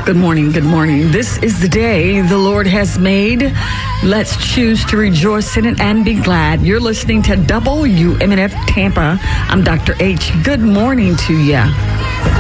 Good morning. Good morning. This is the day the Lord has made. Let's choose to rejoice in it and be glad. You're listening to WMNF Tampa. I'm Dr. H. Good morning to you.